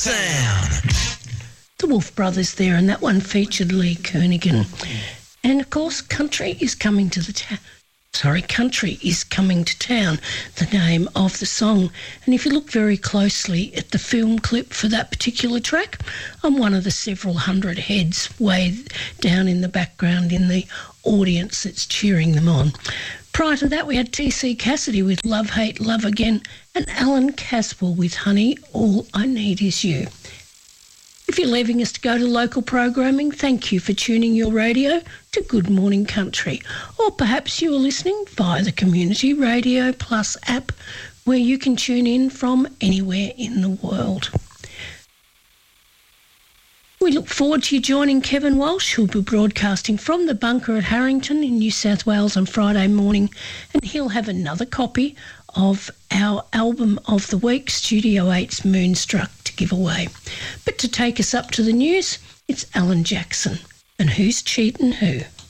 Sound. The Wolf Brothers there, and that one featured Lee Kernaghan. And of course, Country is coming to town, the name of the song. And if you look very closely at the film clip for that particular track, I'm one of the several hundred heads way down in the background in the audience that's cheering them on. Prior to that, we had TC Cassidy with Love, Hate, Love Again, and Alan Caswell with Honey, All I Need Is You. If you're leaving us to go to local programming, thank you for tuning your radio to Good Morning Country. Or perhaps you are listening via the Community Radio Plus app, where you can tune in from anywhere in the world. We look forward to you joining Kevin Walsh, who'll be broadcasting from the bunker at Harrington in New South Wales on Friday morning, and he'll have another copy of our album of the week, Studio 8's Moonstruck, to give away. But to take us up to the news, it's Alan Jackson. And who's cheating who?